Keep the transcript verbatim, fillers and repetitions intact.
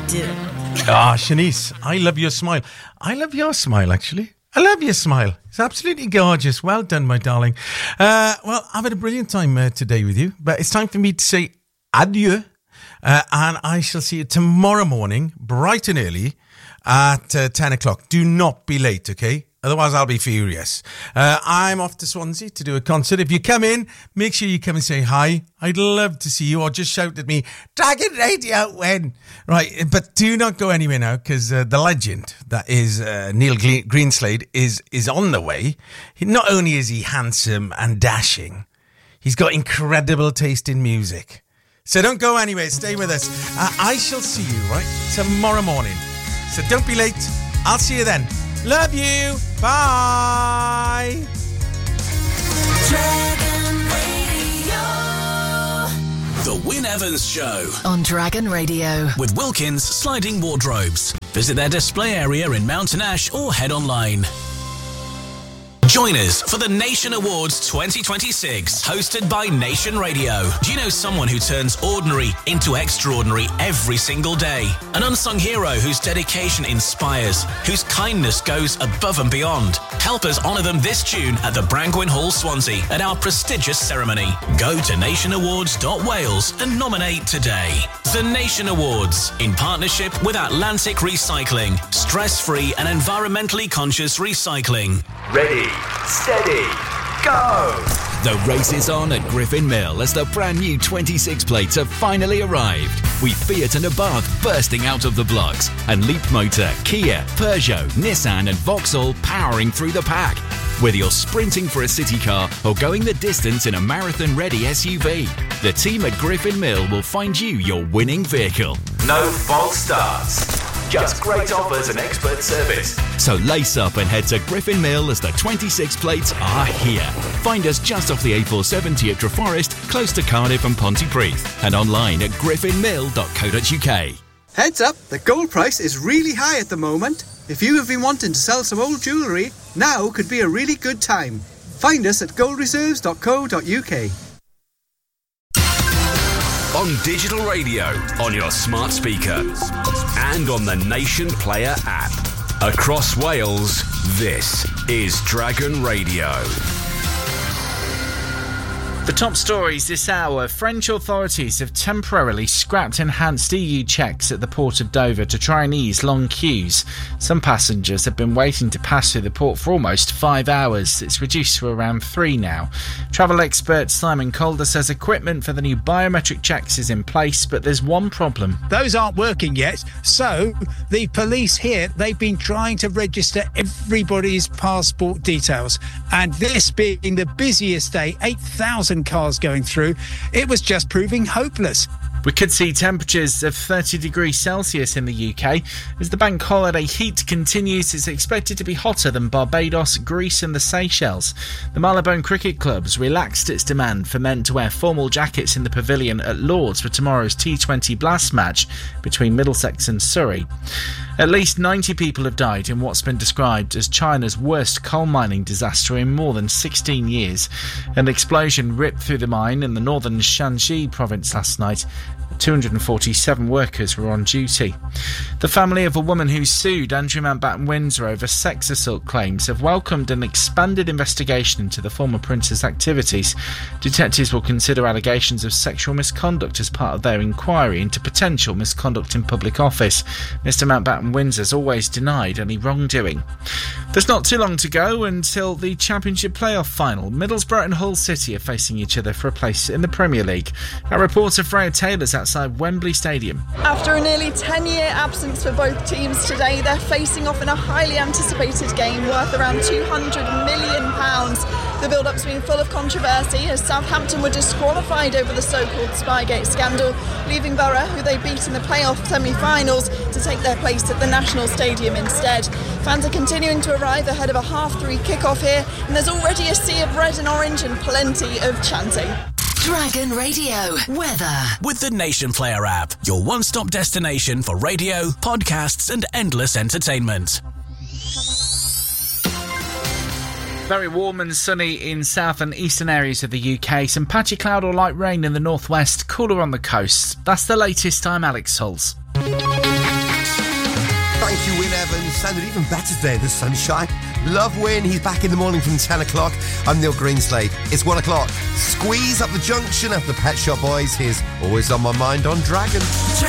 do. Ah, Shanice, I love your smile. I love your smile, actually. I love your smile. It's absolutely gorgeous. Well done, my darling. Uh, well, I've had a brilliant time uh, today with you, but it's time for me to say adieu. Uh, and I shall see you tomorrow morning, bright and early, at uh, ten o'clock. Do not be late, okay? Otherwise, I'll be furious. Uh, I'm off to Swansea to do a concert. If you come in, make sure you come and say hi. I'd love to see you, or just shout at me, Dragon Radio, when? Right, but do not go anywhere now, because uh, the legend that is uh, Neil Gle- Greenslade is, is on the way. He, not only is he handsome and dashing, he's got incredible taste in music. So don't go anywhere. Stay with us. Uh, I shall see you, right, tomorrow morning. So don't be late. I'll see you then. Love you. Bye. Dragon Radio. The Wyn Evans Show on Dragon Radio with Wilkins Sliding Wardrobes. Visit their display area in Mountain Ash or head online. Join us for the Nation Awards twenty twenty-six, hosted by Nation Radio. Do you know someone who turns ordinary into extraordinary every single day? An unsung hero whose dedication inspires, whose kindness goes above and beyond. Help us honour them this June at the Brangwyn Hall, Swansea, at our prestigious ceremony. Go to nation awards dot wales and nominate today. The Nation Awards, in partnership with Atlantic Recycling, stress-free and environmentally conscious recycling. Ready, steady, go! The race is on at Griffin Mill as the brand new twenty-six plates have finally arrived. With Fiat and Abarth bursting out of the blocks, and Leapmotor, Kia, Peugeot, Nissan and Vauxhall powering through the pack. Whether you're sprinting for a city car or going the distance in a marathon-ready S U V, the team at Griffin Mill will find you your winning vehicle. No false starts. Just great offers and expert service. So lace up and head to Griffin Mill as the twenty-six plates are here. Find us just off the A four seventy at Treforest, close to Cardiff and Pontypridd, and online at griffin mill dot co dot uk. Heads up, the gold price is really high at the moment. If you have been wanting to sell some old jewellery, now could be a really good time. Find us at gold reserves dot co dot uk. On digital radio, on your smart speaker, and on the Nation Player app. Across Wales, this is Dragon Radio. The top stories this hour. French authorities have temporarily scrapped enhanced E U checks at the port of Dover to try and ease long queues. Some passengers have been waiting to pass through the port for almost five hours. It's reduced to around three now. Travel expert Simon Calder says equipment for the new biometric checks is in place, but there's one problem. Those aren't working yet, so the police here, they've been trying to register everybody's passport details. And this being the busiest day, eight thousand cars going through, it was just proving hopeless. We could see temperatures of thirty degrees Celsius in the U K. As the bank holiday heat continues, it's expected to be hotter than Barbados, Greece and the Seychelles. The Marylebone Cricket Club's relaxed its demand for men to wear formal jackets in the pavilion at Lords for tomorrow's T twenty Blast match between Middlesex and Surrey. At least ninety people have died in what's been described as China's worst coal mining disaster in more than sixteen years. An explosion ripped through the mine in the northern Shanxi province last night. two hundred forty-seven workers were on duty. The family of a woman who sued Andrew Mountbatten Windsor over sex assault claims have welcomed an expanded investigation into the former prince's activities. Detectives will consider allegations of sexual misconduct as part of their inquiry into potential misconduct in public office. Mr Mountbatten Windsor's always denied any wrongdoing. There's not too long to go until the Championship playoff final. Middlesbrough and Hull City are facing each other for a place in the Premier League. Our reporter Freya Taylor's outside Wembley Stadium. After a nearly ten-year absence for both teams today, they're facing off in a highly anticipated game worth around two hundred million pounds. The build-up's been full of controversy as Southampton were disqualified over the so-called Spygate scandal, leaving Borough, who they beat in the playoff semi-finals, to take their place at the National Stadium instead. Fans are continuing to arrive ahead of a half-three kick-off here, and there's already a sea of red and orange and plenty of chanting. Dragon Radio weather with the Nation Player app, your one-stop destination for radio, podcasts and endless entertainment. Very warm and sunny in south and eastern areas of the U K. Some patchy cloud or light rain in the northwest, cooler on the coast. That's the latest. I'm Alex Hulls. Thank you, Wyn Evans. Sounded even better today in the sunshine. Love Wyn. He's back in the morning from ten o'clock. I'm Neil Greenslade. It's one o'clock. Squeeze up the junction of the Pet Shop Boys. Here's Always on My Mind on Dragon.